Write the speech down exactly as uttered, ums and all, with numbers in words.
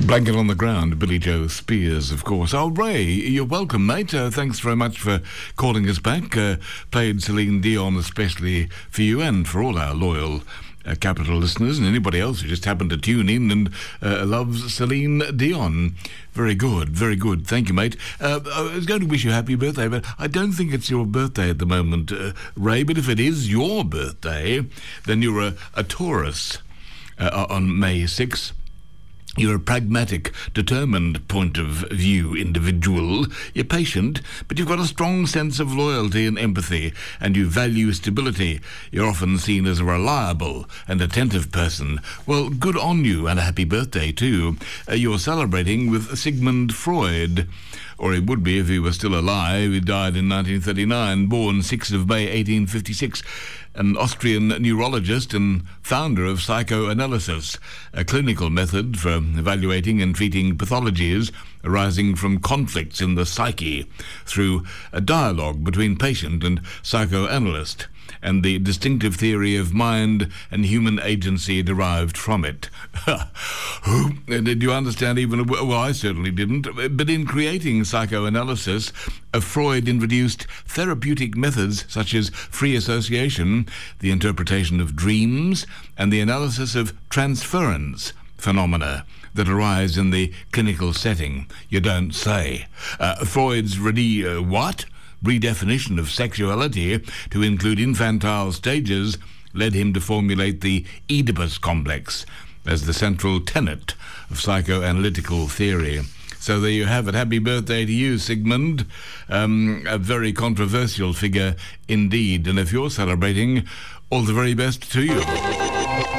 Blanket on the Ground, Billy Joe Spears, of course. Oh, Ray, you're welcome, mate. Uh, thanks very much for calling us back. Uh, played Celine Dion especially for you and for all our loyal uh, Capital listeners and anybody else who just happened to tune in and uh, loves Celine Dion. Very good, very good. Thank you, mate. Uh, I was going to wish you a happy birthday, but I don't think it's your birthday at the moment, uh, Ray. But if it is your birthday, then you're a, a Taurus uh, on May sixth. You're a pragmatic, determined point of view individual. You're patient, but you've got a strong sense of loyalty and empathy, and you value stability. You're often seen as a reliable and attentive person. Well, good on you, and a happy birthday, too. Uh, you're celebrating with Sigmund Freud. Or he would be if he were still alive. He died in nineteen thirty-nine, born sixth of May eighteen fifty-six, an Austrian neurologist and founder of psychoanalysis, a clinical method for evaluating and treating pathologies arising from conflicts in the psyche through a dialogue between patient and psychoanalyst, and the distinctive theory of mind and human agency derived from it. Did you understand even... Well, I certainly didn't. But in creating psychoanalysis, Freud introduced therapeutic methods such as free association, the interpretation of dreams, and the analysis of transference phenomena that arise in the clinical setting. You don't say. Uh, Freud's re- uh, what? redefinition of sexuality to include infantile stages led him to formulate the Oedipus complex as the central tenet of psychoanalytical theory. So there you have it. Happy birthday to you, Sigmund. Um, a very controversial figure indeed. And if you're celebrating, all the very best to you.